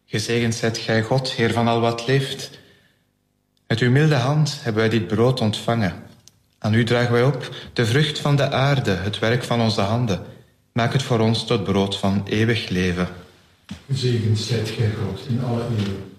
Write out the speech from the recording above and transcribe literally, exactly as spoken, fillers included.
Gezegend zijt gij God, Heer van al wat leeft. Uit uw milde hand hebben wij dit brood ontvangen. Aan u dragen wij op de vrucht van de aarde, het werk van onze handen. Maak het voor ons tot brood van eeuwig leven. Gezegend zijt gij God in alle eeuwen.